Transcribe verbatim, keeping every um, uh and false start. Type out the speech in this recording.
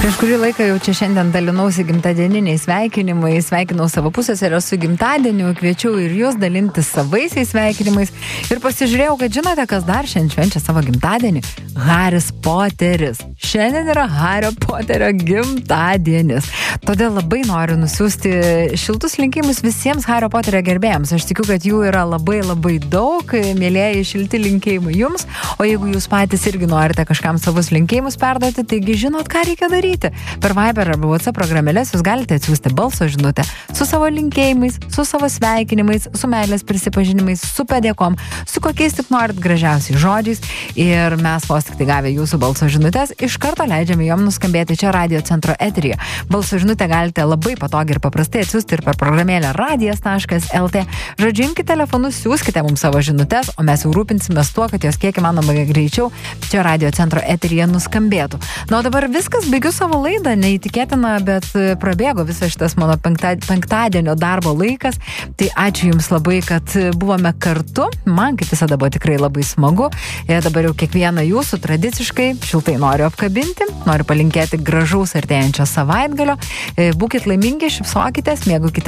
Prieš kurį laiką jau čia šiandien dalinausi gimtadieniniais sveikinimais, sveikinau savo pusseserę su gimtadieniu, kviečiau ir jūs dalintis savaisiais sveikinimais ir pasižiūrėjau, kad žinote, kas dar šiandien švenčia savo gimtadienį? Haris Poteris. Šiandien yra Hario Poterio gimtadienis. Todėl labai noriu nusiųsti šiltus linkėjimus visiems Hario Poterio gerbėjams. Aš tikiu, kad jų yra labai labai daug, mielieji šilti linkėjimai jums, o jeigu jūs patys irgi norite kažkam savus linkėjimus perduoti, taigi žinot, ką reikia daryti. Per Viber arba WhatsApp programėlės jūs galite atsiųsti balso žinutę su savo linkėjimais, su savo sveikinimais, su meilės prisipažinimais, su padėkom, su kokiais tik norit gražiausiais žodžiais ir mes vos tik tai gavę jūsų balso žinutės, iš karto leidžiame jom nuskambėti čia Radio Centro eteryje. Balso žinutę galite labai patogiai ir paprastai atsiųsti ir per programėlę radijas taškas el tė. Žodžiu, imkite telefonus, siųskite mums savo žinutės, o mes jau rūpinsimės tuo, kad jos kiek įmanoma greičiau čia Radio Centro eteryje nuskambėtų. Na, o dabar viskas, baigiu savo laidą, neįtikėtina, bet prabėgo visas šitas mano penktadienio darbo laikas. Tai ačiū Jums labai, kad buvome kartu. Man kaip visada buvo tikrai labai smagu. Ir dabar jau kiekvieną jūsų tradiciškai šiltai noriu apkabinti, noriu palinkėti gražaus artėjančio savaitgalio. Būkit laimingi, šypsokitės, mėgaukite